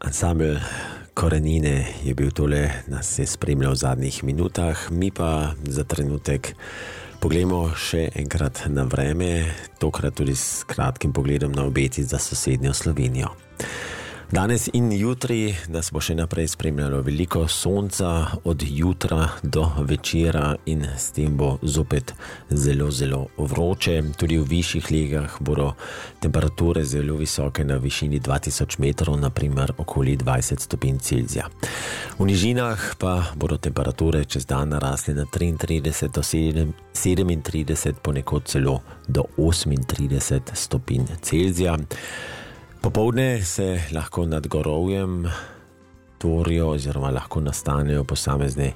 Ansambel Korenine je bil tole, nas je spremljal v zadnjih minutah, mi pa za trenutek poglejmo še enkrat na vreme, tokrat tudi s kratkim pogledom na obeti za sosednjo Slovenijo. Danes in jutri nas bo še naprej spremljalo veliko sonca od jutra do večera in s tem bo zopet zelo, zelo vroče. Tudi v višjih legah bodo temperature zelo visoke na višini 2000 metrov, naprimer okoli 20 stopinj Celzija. V nižinah pa bodo temperature čez dan narasle na 33 do 37, ponekod celo do 38 stopinj Celzija. Popoldne se lahko nad gorovjem tvorijo oziroma lahko nastanejo posamezni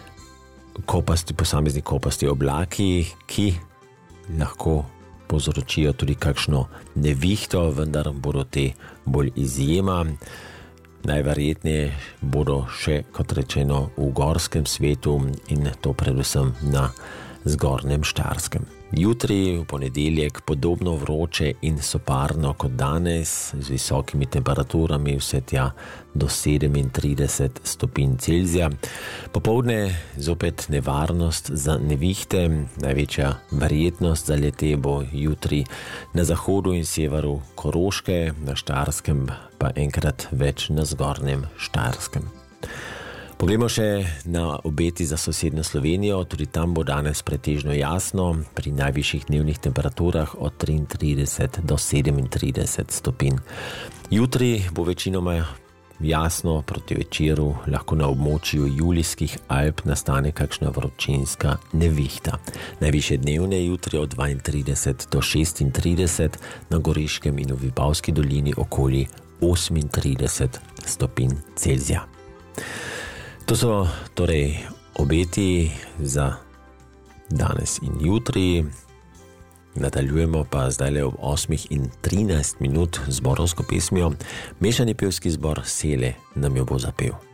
kopasti oblaki, ki lahko povzročijo tudi kakšno nevihto, vendar bodo te bolj izjema. Najverjetneje bodo še, kot rečeno, v gorskem svetu in to predvsem na zgornjem Štajerskem. Jutri, v ponedeljek, podobno vroče in soparno kot danes, z visokimi temperaturami vse tja do 37 stopinj Celzija. Popoldne zopet nevarnost za nevihte, največja verjetnost za lete bo jutri na zahodu in severu Koroške, na Štajerskem pa enkrat več na zgornjem Štajerskem. Poglejmo še na obeti za sosednjo Slovenijo, tudi tam bo danes pretežno jasno, pri najvišjih dnevnih temperaturah od 33 do 37 stopinj. Jutri bo večinoma jasno, proti večeru lahko na območju Julijskih Alp nastane kakšna vročinska nevihta. Najvišje dnevne jutri od 32 do 36, na Goriškem in v Vipavski dolini okoli 38 stopinj Celzija. To so torej obeti za danes in jutri. Nadaljujemo pa zdaj ob 8:13 z zborovsko pesmijo. Mešani pevski zbor Sele nam jo bo zapel.